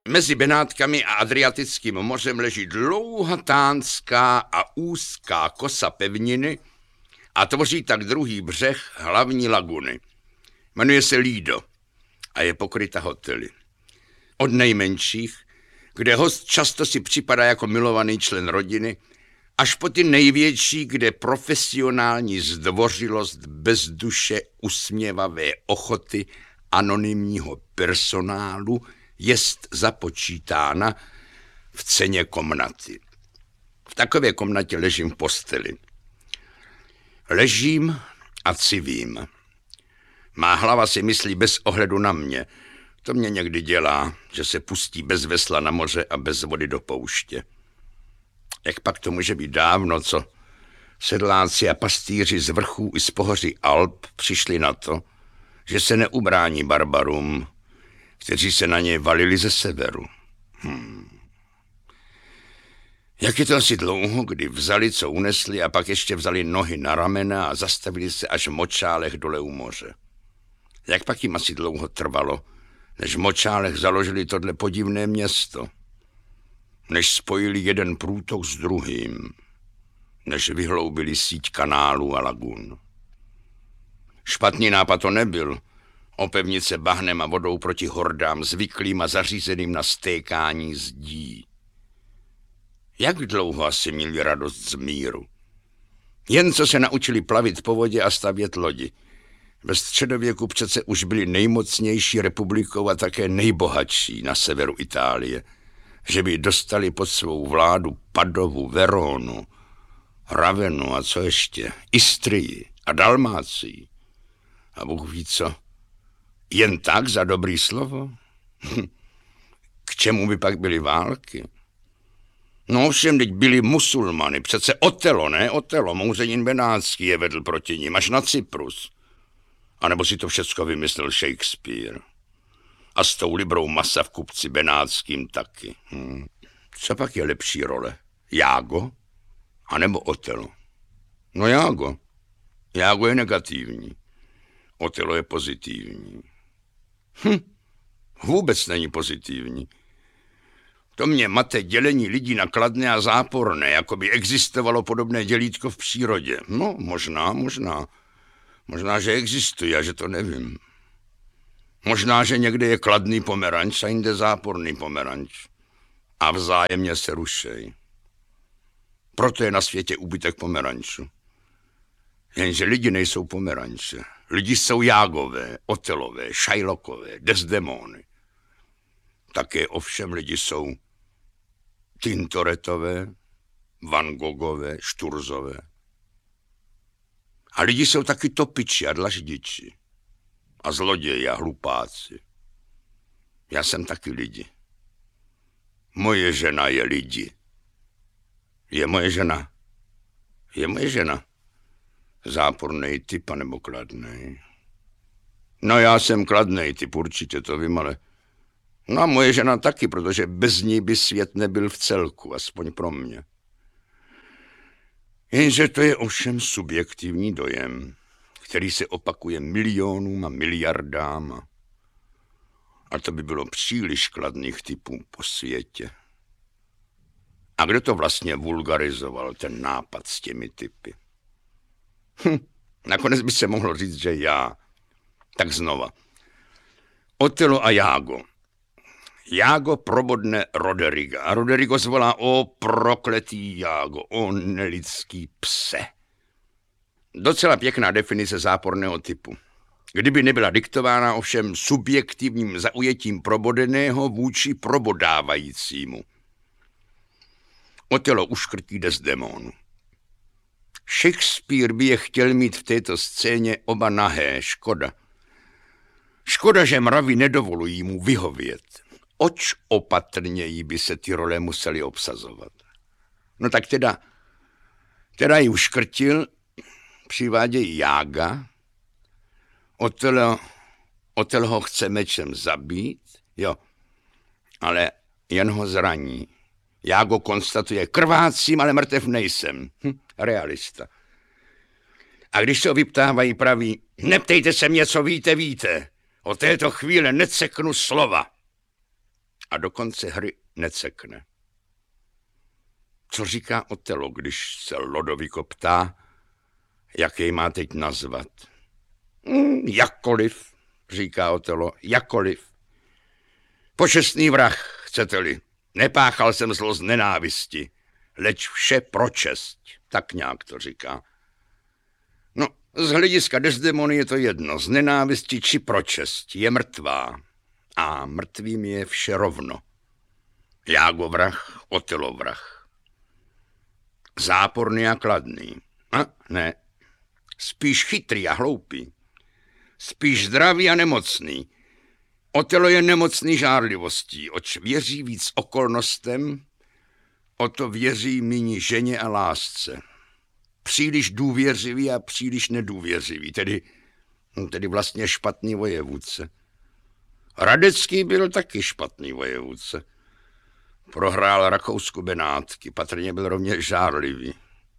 Mezi Benátkami a Adriatickým mořem leží dlouhatánská a úzká kosa pevniny a tvoří tak druhý břeh hlavní laguny. Jmenuje se Lido a je pokryta hotely. Od nejmenších, kde host často si připadá jako milovaný člen rodiny, až po ty největší, kde profesionální zdvořilost bez duše usměvavé ochoty anonymního personálu jest započítána v ceně komnaty. V takové komnatě ležím v posteli. Ležím a civím. Má hlava si myslí bez ohledu na mě. To mě někdy dělá, že se pustí bez vesla na moře a bez vody do pouště. Jak pak to může být dávno, co sedláci a pastýři z vrchů i z pohoří Alp přišli na to, že se neubrání barbarům, kteří se na něj valili ze severu. Jak je to asi dlouho, kdy vzali, co unesli, a pak ještě vzali nohy na ramena a zastavili se až v močálech dole u moře. Jak pak jim asi dlouho trvalo, než v močálech založili tohle podivné město, než spojili jeden průtok s druhým, než vyhloubili síť kanálů a lagun. Špatný nápad to nebyl, opevnit se bahnem a vodou proti hordám zvyklým a zařízeným na stékání zdí. Jak dlouho asi měli radost z míru? Jen co se naučili plavit po vodě a stavět lodi. Ve středověku přece už byli nejmocnější republikou a také nejbohatší na severu Itálie, že by dostali pod svou vládu Padovu, Veronu, Ravenu a co ještě, Istrii a Dalmácii. A Bůh ví co, jen tak za dobrý slovo? K čemu by pak byly války? No ovšem, teď byli musulmany, přece Otelo, ne? Otelo, Mouřenin Benátský je vedl proti nim až na Cyprus. A nebo si to všecko vymyslel Shakespeare. A s tou librou masa v kupci Benátským taky. Co pak je lepší role? Jágo? A nebo Otelo? No Jágo. Jágo je negativní. Otelo je pozitivní. Vůbec není pozitivní. To mě mate dělení lidí na kladné a záporné, jako by existovalo podobné dělítko v přírodě. No, možná. Možná, že existuje a že to nevím. Možná, že někde je kladný pomeranč a jinde záporný pomeranč. A vzájemně se rušej. Proto je na světě úbytek pomerančů. Jenže lidi nejsou pomeranče. Lidi jsou Jágové, Otelové, Shylockové, Desdemony. Také ovšem lidi jsou Tintoretové, Van Gogové, Šturzové. A lidi jsou taky topiči a dlaždiči. A zloději a hlupáci. Já jsem taky lidi. Moje žena je lidi. Je moje žena. Je moje žena. Zápornej typ, anebo kladnej. No já jsem kladnej typ, určitě to vím, ale... No a moje žena taky, protože bez ní by svět nebyl v celku, aspoň pro mě. Jenže to je ovšem subjektivní dojem, který se opakuje milionům a miliardám. A to by bylo příliš kladných typů po světě. A kdo to vlastně vulgarizoval, ten nápad s těmi typy? Nakonec by se mohlo říct, že já. Tak znova. Otelo a Jágo. Jágo probodne Roderiga a Roderigo zvolá: o prokletý Jágo, o nelidský pse. Docela pěkná definice záporného typu. Kdyby nebyla diktována ovšem subjektivním zaujetím probodeného vůči probodávajícímu. Otelo uškrtí Desdemonu. Shakespeare by je chtěl mít v této scéně oba nahé, škoda. Škoda, že mravy nedovolují mu vyhovět. Oč opatrněji by se ty role museli obsazovat. No tak teda ji uškrtil, přivádějí Jága, Otelo ho chce mečem zabít, jo, ale jen ho zraní. Jágo konstatuje: krvácím, ale mrtev nejsem. Realista. A když se ho vyptávají, praví: neptejte se mě, co víte. Od této chvíle neceknu slova. a do konce hry necekne. Co říká Otelo, když se Lodovico ptá, jak jej má teď nazvat? Jakkoliv, říká Otelo, jakkoliv. Počestný vrah, chcete-li. Nepáchal jsem zlo z nenávisti, leč vše pro čest. Tak nějak to říká. No, z hlediska Desdemony je to jedno, z nenávisti či pro čest. Je mrtvá a mrtvým je vše rovno. Jágo vrah, Otelo vrah. Záporný a kladný. A ne, spíš chytrý a hloupý. Spíš zdravý a nemocný. Otelo je nemocný žárlivostí, oč věří víc okolnostem, o to věří míní ženě a lásce. Příliš důvěřivý a příliš nedůvěřivý, tedy vlastně špatný vojevůdce. Radecký byl taky špatný vojevůdce. Prohrál Rakousku Benátky, patrně byl rovněž žárlivý.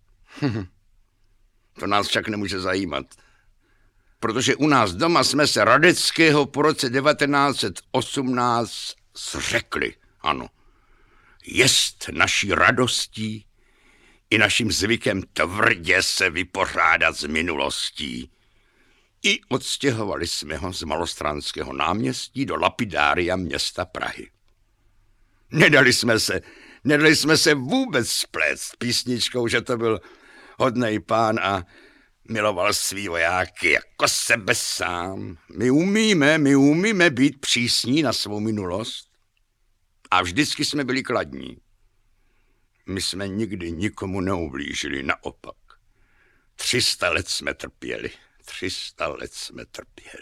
To nás však nemůže zajímat. Protože u nás doma jsme se Radeckého po roce 1918 zřekli, ano. Jest naší radostí i naším zvykem tvrdě se vypořádat s minulostí. I odstěhovali jsme ho z Malostranského náměstí do lapidária města Prahy. Nedali jsme se vůbec splést písničkou, že to byl hodnej pán a miloval svý vojáky jako sebe sám. My umíme být přísní na svou minulost a vždycky jsme byli kladní. My jsme nikdy nikomu neublížili, naopak. 300 let jsme trpěli. 300 let jsme trpěli.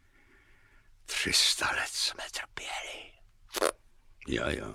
Jo.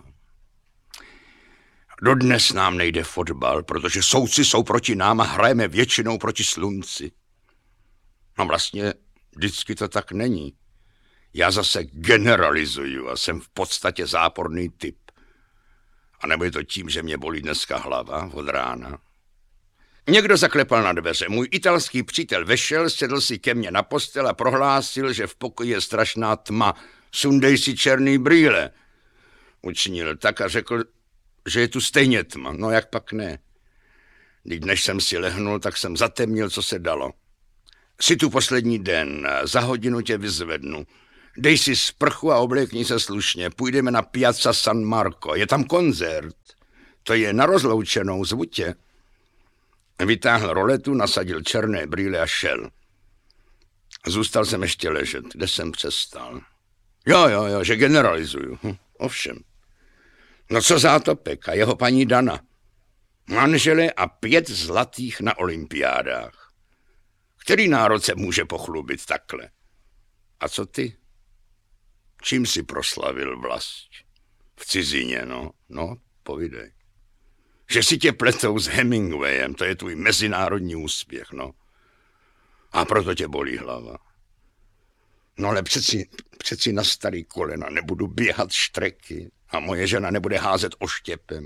Dodnes nám nejde fotbal, protože soudci jsou proti nám a hrajeme většinou proti slunci. No vlastně vždycky to tak není. Já zase generalizuju a jsem v podstatě záporný typ. A nebo je to tím, že mě bolí dneska hlava od rána. Někdo zaklepal na dveře. Můj italský přítel vešel, sedl si ke mně na postel a prohlásil, že v pokoji je strašná tma. Sundej si černý brýle. Učinil tak a řekl, že je tu stejně tma. No jak pak ne. Než jsem si lehnul, tak jsem zatemnil, co se dalo. Jsi tu poslední den, za hodinu tě vyzvednu. Dej si sprchu a oblékni se slušně. Půjdeme na Piazza San Marco. Je tam koncert. To je na rozloučenou, zvu tě. Vytáhl roletu, nasadil černé brýle a šel. Zůstal jsem ještě ležet, kde jsem přestal. Jo, že generalizuju. Ovšem. No co Zátopek a jeho paní Dana? Manžele a 5 zlatých na olympiádách. Který národ se může pochlubit takhle? A co ty? Čím si proslavil vlast? V cizině, no, povídej. Že si tě pletou s Hemingwayem, to je tvůj mezinárodní úspěch, no. A proto tě bolí hlava. No ale přeci na starý kolena nebudu běhat štreky a moje žena nebude házet oštěpem,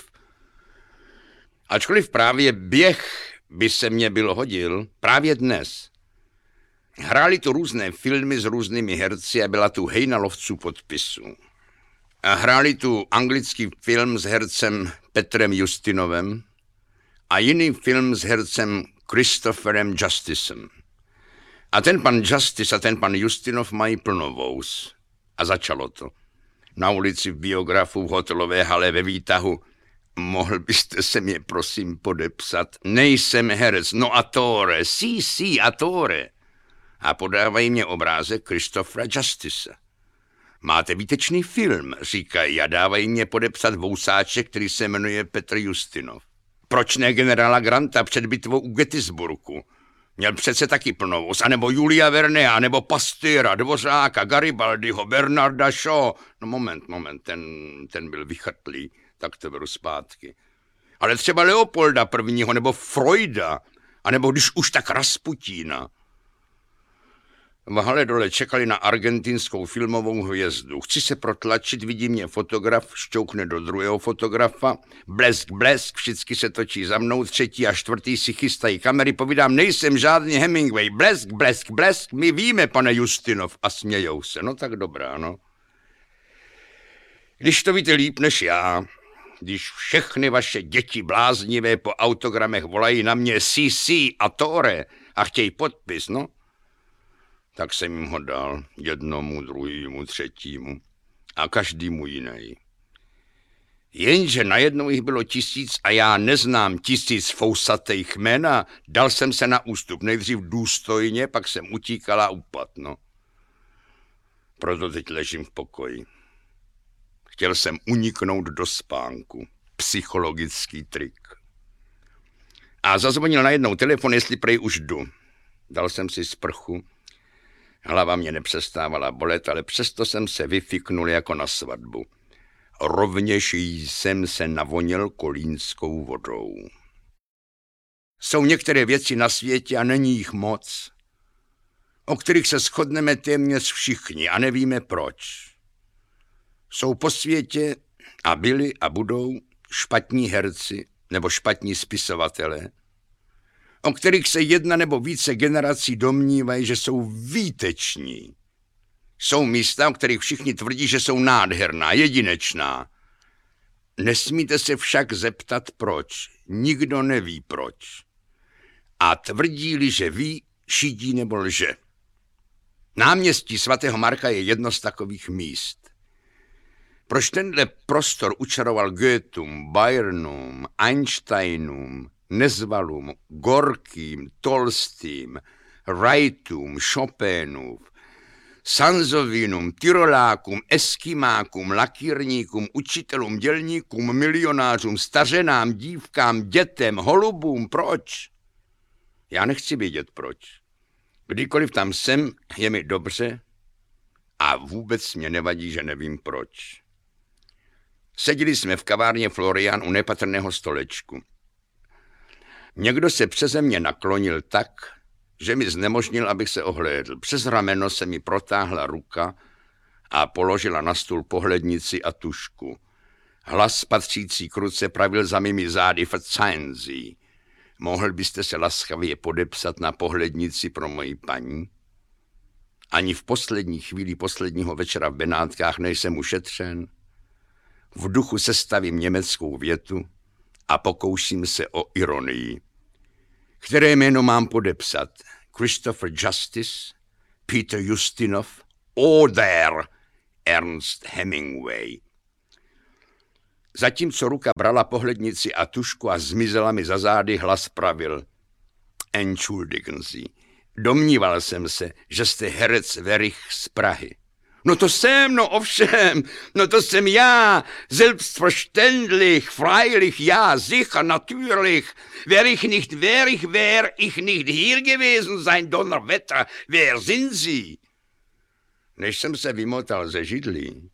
ačkoliv právě běh by se mě byl hodil právě dnes. Hráli tu různé filmy s různými herci a byla tu hejna lovců podpisů. A hráli tu anglický film s hercem Petrem Justinovem a jiný film s hercem Christopherem Justicem. A ten pan Justice a ten pan Justinov mají plnovous. A začalo to. Na ulici v Biografu v hotelové hale ve výtahu. Mohl byste se mě prosím podepsat? Nejsem herec, no attore, sí, attore. A podávají mě obrázek Christophera Justice. Máte výtečný film, říkají, a dávají mě podepsat vousáček, který se jmenuje Petr Justinov. Proč ne generála Granta před bitvou u Gettysburgu? Měl přece taky plnovous, anebo Julia Verne, anebo Pastyra, Dvořáka, Garibaldiho, Bernarda Shaw. No moment, ten byl vychrtlý, tak to beru zpátky. Ale třeba Leopolda I. nebo Freuda, anebo když už tak Rasputína. V hale dole čekali na argentinskou filmovou hvězdu. Chci se protlačit, vidí mě fotograf, šťoukne do druhého fotografa. Blesk, všichni se točí za mnou, 3. a 4. si chystají kamery, povídám, nejsem žádný Hemingway. Blesk, my víme, pane Justinov. A smějou se, no tak dobrá, no. Když to víte líp než já, když všechny vaše děti bláznivé po autogramech volají na mě CC a Tore a chtějí podpis, no, tak jsem jim ho dal jednomu, druhému, třetímu a každému jiný. Jenže najednou jich bylo 1000 a já neznám 1000 fousatých jmen a dal jsem se na ústup. Nejdřív důstojně, pak jsem utíkal a upad, no. Proto teď ležím v pokoji. Chtěl jsem uniknout do spánku. Psychologický trik. A zazvonil najednou telefon, jestli prej už jdu. Dal jsem si sprchu. Hlava mě nepřestávala bolet, ale přesto jsem se vyfiknul jako na svatbu. Rovněž jsem se navonil kolínskou vodou. Jsou některé věci na světě a není jich moc, o kterých se shodneme téměř všichni a nevíme proč. Jsou po světě a byli a budou špatní herci nebo špatní spisovatelé, o kterých se jedna nebo více generací domnívají, že jsou výteční. Jsou místa, o kterých všichni tvrdí, že jsou nádherná, jedinečná. Nesmíte se však zeptat proč. Nikdo neví proč. A tvrdí-li, že ví, šidí nebo lže. Náměstí svatého Marka je jedno z takových míst. Proč tenhle prostor učaroval Goethum, Byrnum, Einsteinům, Nezvalům, Gorkým, Tolstým, Wrightum, Chopinův, Sanzovinům, Tyrolákům, Eskimákům, lakírníkům, učitelům, dělníkům, milionářům, stařenám, dívkám, dětem, holubům, proč? Já nechci vědět proč. Kdykoliv tam jsem, je mi dobře a vůbec mě nevadí, že nevím proč. Seděli jsme v kavárně Florian u nepatrného stolečku. Někdo se přeze mě naklonil tak, že mi znemožnil, abych se ohlédl. Přes rameno se mi protáhla ruka a položila na stůl pohlednici a tužku. Hlas patřící k ruce pravil za mými zády: verzeihen Sie. Mohl byste se laskavě podepsat na pohlednici pro moji paní? Ani v poslední chvíli posledního večera v Benátkách nejsem ušetřen. V duchu sestavím německou větu a pokouším se o ironii. Které jméno mám podepsat? Christopher Justice, Peter Ustinov, oder Ernst Hemingway. Zatímco ruka brala pohlednici a tužku a zmizela mi za zády, hlas pravil: Entschuldigen Sie. Domníval jsem se, že jste herec Werich z Prahy. No to jsem, no ovšem, no to jsem já, selbstverständlich, freilich, ja, sicher, natürlich, wär ich nicht hier gewesen sein, Donnerwetter, wer sind Sie? Než jsem se vymotal ze židlí,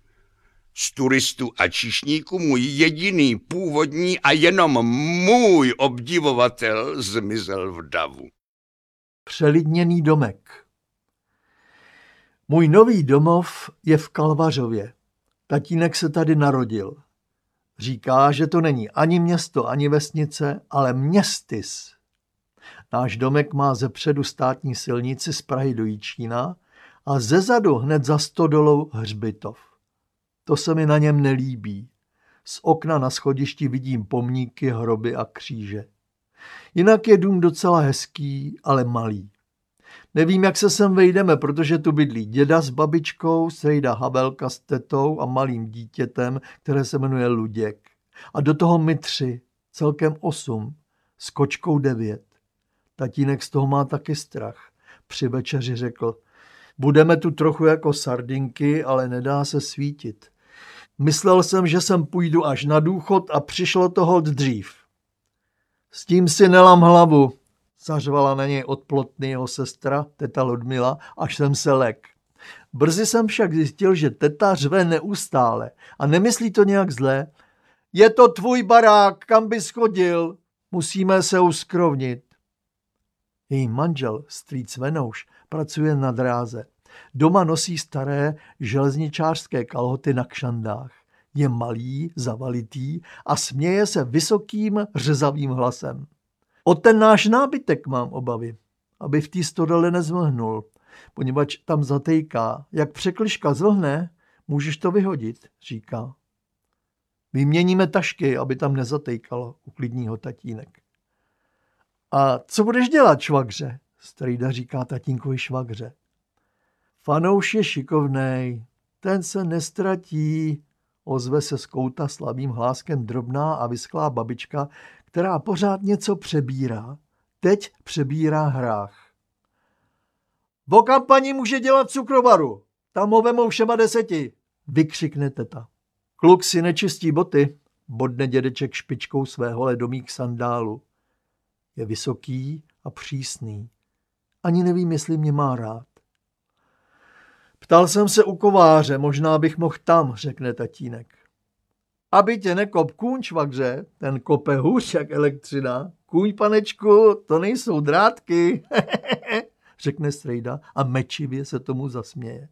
z turistů a číšníků můj jediný původní a jenom můj obdivovatel zmizel v davu. Přelidněný domek. Můj nový domov je v Kalvařově. Tatínek se tady narodil. Říká, že to není ani město, ani vesnice, ale městys. Náš domek má zepředu státní silnici z Prahy do Jičína a zezadu hned za stodolou hřbitov. To se mi na něm nelíbí. Z okna na schodišti vidím pomníky, hroby a kříže. Jinak je dům docela hezký, ale malý. Nevím, jak se sem vejdeme, protože tu bydlí děda s babičkou, sejda Havelka s tetou a malým dítětem, které se jmenuje Luděk. A do toho my 3, celkem 8, s kočkou 9. Tatínek z toho má taky strach. Při večeři řekl: budeme tu trochu jako sardinky, ale nedá se svítit. Myslel jsem, že sem půjdu až na důchod a přišlo to holt dřív. S tím si nelam hlavu, zařvala na něj od Plotny jeho sestra, teta Ludmila, až jsem se lek. Brzy jsem však zjistil, že teta řve neustále a nemyslí to nějak zlé. Je to tvůj barák, kam bys chodil, musíme se uskrovnit. Její manžel, strýc Venouš, pracuje na dráze. Doma nosí staré železničářské kalhoty na kšandách. Je malý, zavalitý a směje se vysokým řezavým hlasem. O ten náš nábytek mám obavy, aby v té stodole nezvlhnul, poněvadž tam zatejká. Jak překližka zvlhne, Můžeš to vyhodit, říká. Vyměníme tašky, aby tam nezatejkalo, uklidní ho tatínek. A co budeš dělat, švagře? Strejda říká tatínkovi švagře. Fanouš je šikovnej, ten se nestratí, ozve se z kouta slabým hláskem drobná a vysklá babička, která pořád něco přebírá. Teď přebírá hrách. O kampani může dělat cukrovaru, tam ho vemou všema 10, vykřikne teta. Kluk si nečistí boty, bodne dědeček špičkou svého ledomých sandálu. Je vysoký a přísný. Ani nevím, jestli mě má rád. Ptal jsem se u kováře, možná bych mohl tam, řekne tatínek. Aby tě nekop kůň, švagře, ten kope hůř jak elektřina. Kůň, panečku, to nejsou drátky, řekne strejda a mečivě se tomu zasměje.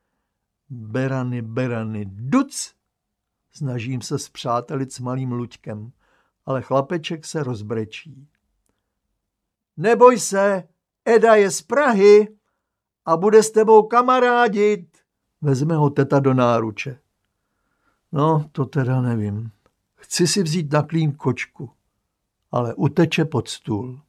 Berany, duc! Snažím se spřátelit s malým Luďkem, ale chlapeček se rozbrečí. Neboj se, Eda je z Prahy a bude s tebou kamarádit. Vezme ho teta do náruče. No, to teda nevím. Chci si vzít na klín kočku, ale uteče pod stůl.